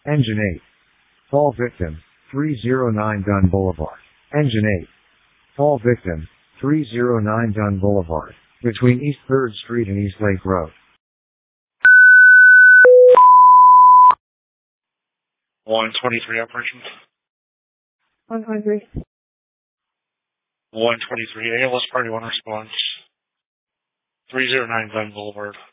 Engine 8. Fall victim, 309 Gun Boulevard. Engine 8. Fall victim, 309 Gun Boulevard, between East 3rd Street and East Lake Road. 123 operations. 123. 123 ALS Party 1 response. 309 Gun Boulevard.